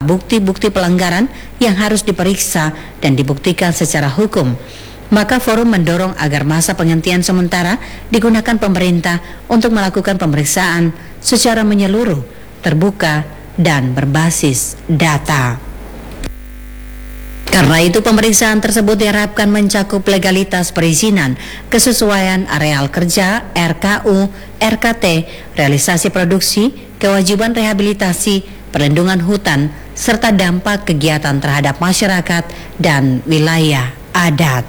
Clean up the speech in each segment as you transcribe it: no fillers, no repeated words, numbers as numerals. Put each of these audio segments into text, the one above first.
bukti-bukti pelanggaran yang harus diperiksa dan dibuktikan secara hukum. Maka forum mendorong agar masa penghentian sementara digunakan pemerintah untuk melakukan pemeriksaan secara menyeluruh, terbuka, dan berbasis data. Karena itu pemeriksaan tersebut diharapkan mencakup legalitas perizinan, kesesuaian areal kerja, RKU, RKT, realisasi produksi, kewajiban rehabilitasi, perlindungan hutan, serta dampak kegiatan terhadap masyarakat dan wilayah adat.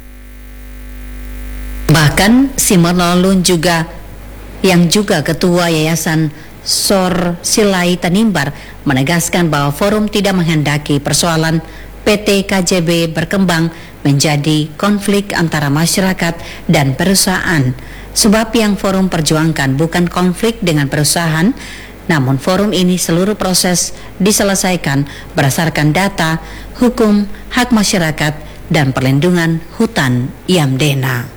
Bahkan Simon Lolun yang juga ketua Yayasan Sor Silai Tanimbar menegaskan bahwa forum tidak menghendaki persoalan PT KJB berkembang menjadi konflik antara masyarakat dan perusahaan. Sebab yang forum perjuangkan bukan konflik dengan perusahaan, namun forum ini seluruh proses diselesaikan berdasarkan data, hukum, hak masyarakat, dan perlindungan hutan Yamdena.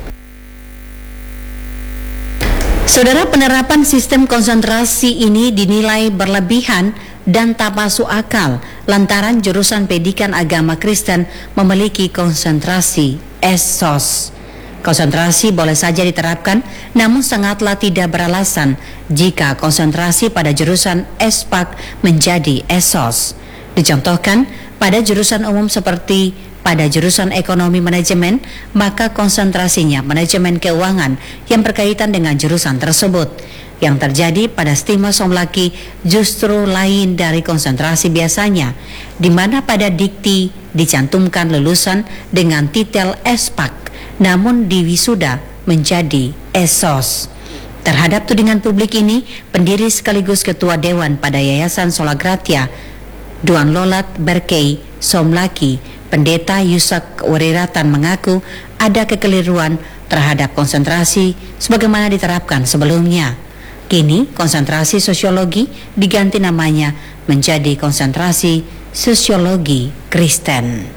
Saudara, penerapan sistem konsentrasi ini dinilai berlebihan dan tak masuk akal lantaran jurusan Pendidikan Agama Kristen memiliki konsentrasi ESOS. Konsentrasi boleh saja diterapkan, namun sangatlah tidak beralasan jika konsentrasi pada jurusan ESPAK menjadi ESOS. Dicontohkan, pada jurusan umum seperti pada jurusan ekonomi manajemen, maka konsentrasinya manajemen keuangan yang berkaitan dengan jurusan tersebut. Yang terjadi pada Stima Somlaki justru lain dari konsentrasi biasanya, di mana pada dikti dicantumkan lulusan dengan titel ESPAK, namun di wisuda menjadi ESOS. Terhadap tudingan publik ini, pendiri sekaligus ketua dewan pada Yayasan Solagratia, Duan Lolat Berkei Somlaki, Pendeta Yusak Weriratan mengaku ada kekeliruan terhadap konsentrasi sebagaimana diterapkan sebelumnya. Kini konsentrasi sosiologi diganti namanya menjadi konsentrasi sosiologi Kristen.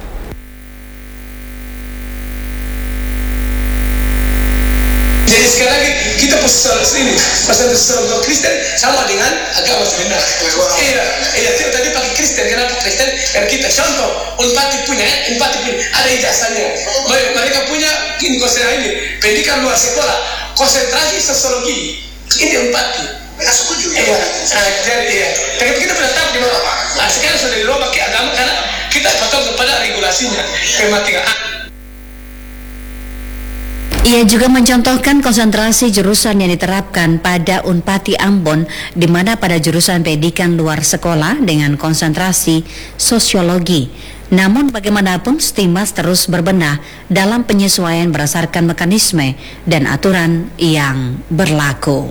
Jadi sekali lagi kita posisi ini pasal sosiologi Kristen sama dengan agama sebenar. Iya, tadi pakai Kristen, kenapa Kristen? Karena kita contoh empati punya ada ijazahnya. Mereka punya konsentrasi ini pendidikan luar sekolah, konsentrasi sosiologi. Ini empati. Mereka setuju ya? Iya. Jadi tapi kita sudah tahu di bawah. Sekarang sudah dirubah ke agama karena kita patuh kepada regulasinya. Ia juga mencontohkan konsentrasi jurusan yang diterapkan pada Unpati Ambon, di mana pada jurusan pendidikan luar sekolah dengan konsentrasi sosiologi. Namun bagaimanapun Stimas terus berbenah dalam penyesuaian berdasarkan mekanisme dan aturan yang berlaku.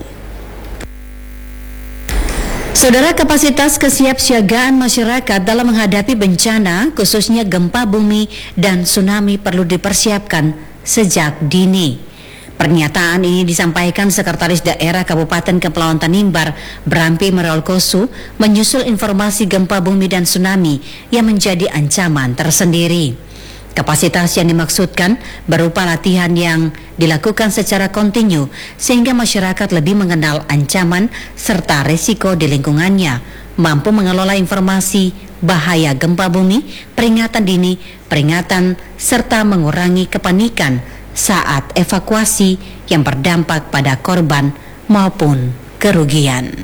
Saudara, kapasitas kesiapsiagaan masyarakat dalam menghadapi bencana, khususnya gempa bumi dan tsunami, perlu dipersiapkan sejak dini. Pernyataan ini disampaikan Sekretaris Daerah Kabupaten Kepulauan Tanimbar, Brampi Merolkosu, menyusul informasi gempa bumi dan tsunami yang menjadi ancaman tersendiri. Kapasitas yang dimaksudkan berupa latihan yang dilakukan secara kontinu sehingga masyarakat lebih mengenal ancaman serta resiko di lingkungannya, mampu mengelola informasi bahaya gempa bumi, peringatan dini, peringatan, serta mengurangi kepanikan saat evakuasi yang berdampak pada korban maupun kerugian.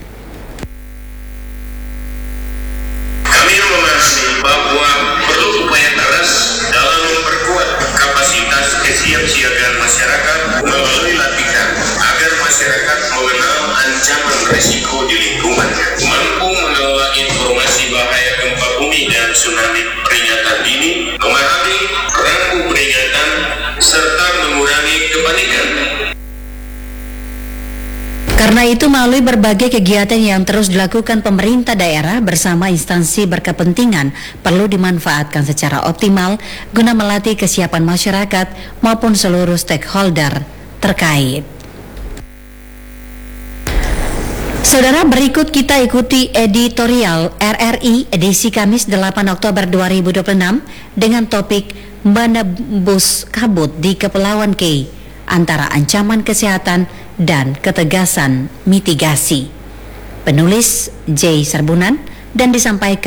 Kami memahami bahwa perlu upaya keras dalam memperkuat kapasitas kesiapsiagaan masyarakat melalui latihan agar masyarakat mengenal ancaman risiko di lingkungannya, mampu mengelola informasi bahaya gempa bumi dan tsunami, peringatan dini, memahami rambu peringatan, serta mengurangi kepanikan. Karena itu, melalui berbagai kegiatan yang terus dilakukan pemerintah daerah bersama instansi berkepentingan perlu dimanfaatkan secara optimal guna melatih kesiapan masyarakat maupun seluruh stakeholder terkait. Saudara, berikut kita ikuti editorial RRI edisi Kamis 8 Oktober 2026 dengan topik menebus kabut di Kepulauan Kei, antara ancaman kesehatan dan ketegasan mitigasi. Penulis J. Serbunan dan disampaikan